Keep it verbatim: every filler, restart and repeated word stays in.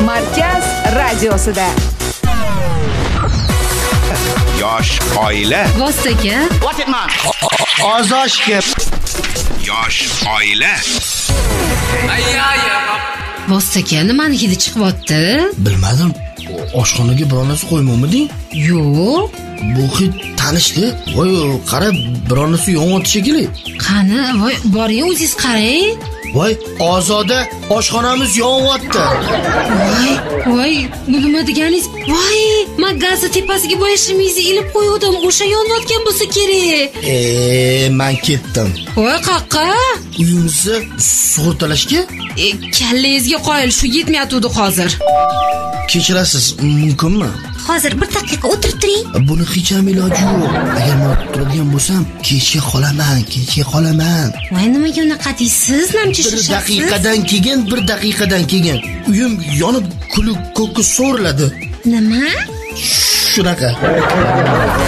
Markaz radiosida. Yosh oila. Vostaga. What it man? Ozoshga. Yosh oila. Vostaga nimani hidi chiqyapti? Bilmadim. Oshxonaga biror narsa qo'ymaymiding? Yo'q. Bu hid tanishdi. Voy, qarab, biror narsa yonyapti shekilli. Qani, voy, boring o'zingiz qarang. Voy, Ozoda, oshxonamiz yonyapti. Voy, voy, bu nima deganingiz? Voy, men gazni tepasiga boyashimizni ilib qo'ydim. O'sha yonayotgan bo'lsa kerak. Eee, men ketdim. Voy, qaqqa? Uyimizni sug'urtalashga? E, kallangizga qoyil, shu yetmayapti hozir. Kechirasiz, mumkinmi? Hozir bir daqiqa o'tirib turing. Buni hech ham iloji yo'q. Agar men turadigan bo'lsam, kechga qolaman, kechga qolaman. Voy, nimaga unaqa deysiz? Namchi Bir daqiqadan keyin, bir daqiqadan keyin uyim yonib, kulib ko'kka so'riladi. Nima? Shunaqa.